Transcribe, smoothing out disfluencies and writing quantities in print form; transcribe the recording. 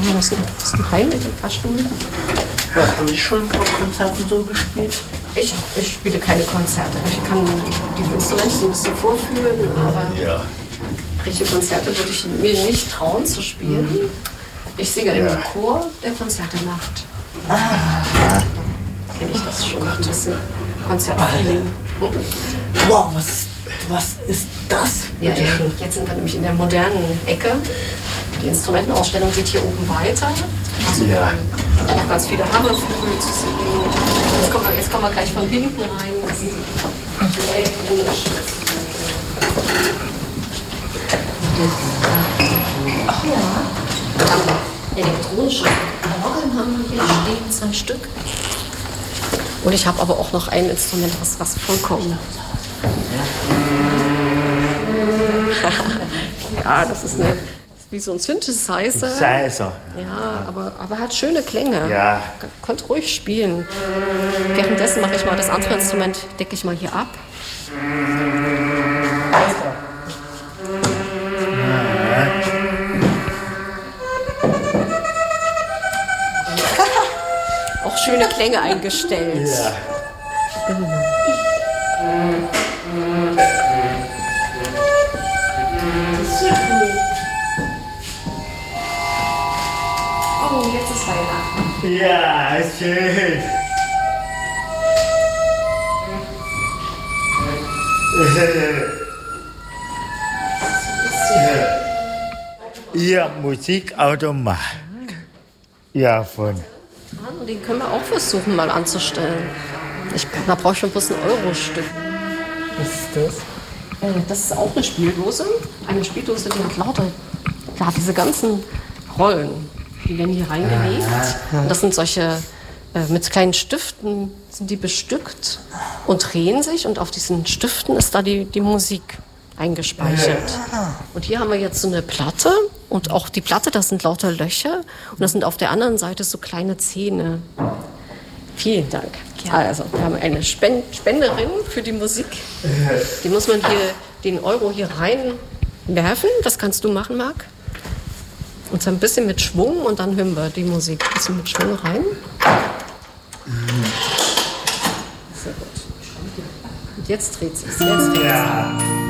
das ist ein Heim mit den Fahrstuhl. Ja, habe ich schon auf Konzerten so gespielt? Ich spiele keine Konzerte. Ich kann die Instrumente so ein bisschen vorführen, aber richtige Konzerte würde ich mir nicht trauen zu spielen. Ich singe in einem Chor, der Konzerte macht. Kenne ich das schon, ein bisschen Konzertfeeling. Wow, was ist das? Ja, jetzt sind wir nämlich in der modernen Ecke. Die Instrumentenausstellung geht hier oben weiter. Also noch ganz viele Hammerflügel zu sehen. Jetzt kommen wir gleich von hinten rein. Das sind die elektronische. Ach ja. Elektronische Orgeln haben wir hier stehen, 2 Stück. Und ich habe aber auch noch ein Instrument, was vollkommen. Ja, das ist wie so ein Synthesizer. Ja, aber hat schöne Klänge. Ja. Könnt ruhig spielen. Währenddessen mache ich mal das andere Instrument, decke ich mal hier ab. Auch schöne Klänge eingestellt. Ja. Genau. Oh, jetzt ist Weihnachten. Ja, schön. Ihr Musikautomat. Ja, von. Und den können wir auch versuchen, mal anzustellen. Da brauche ich schon bloß ein Euro-Stück. Was ist das? Das ist auch eine Spieldose. Eine Spieldose, die hat lauter, diese ganzen Rollen. Die werden hier reingelegt. Und das sind solche, mit kleinen Stiften sind die bestückt und drehen sich. Und auf diesen Stiften ist da die Musik eingespeichert. Und hier haben wir jetzt so eine Platte. Und auch die Platte, das sind lauter Löcher. Und das sind auf der anderen Seite so kleine Zähne. Vielen Dank. Also, wir haben eine Spenderin für die Musik. Die muss man hier, den Euro hier reinwerfen. Das kannst du machen, Marc. Und so ein bisschen mit Schwung und dann hören wir die Musik. Ein bisschen mit Schwung rein. Sehr gut. Und jetzt dreht sich's.